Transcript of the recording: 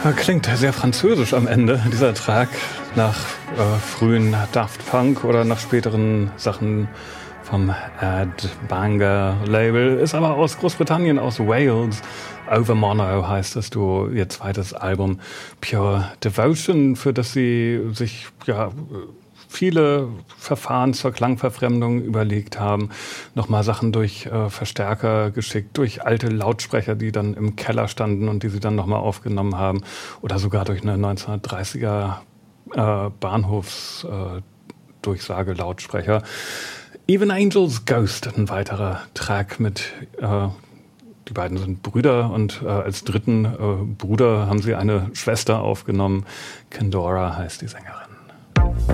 Klingt sehr französisch am Ende, dieser Track, nach frühen Daft Punk oder nach späteren Sachen vom Ed Banger Label. Ist aber aus Großbritannien, aus Wales. Over Mono heißt es, ihr zweites Album Pure Devotion, für das sie sich viele Verfahren zur Klangverfremdung überlegt haben, nochmal Sachen durch Verstärker geschickt, durch alte Lautsprecher, die dann im Keller standen und die sie dann nochmal aufgenommen haben, oder sogar durch eine 1930er Bahnhofsdurchsage-Lautsprecher. Even Angel's Ghost, ein weiterer Track mit, die beiden sind Brüder und als dritten Bruder haben sie eine Schwester aufgenommen. Kendora heißt die Sängerin.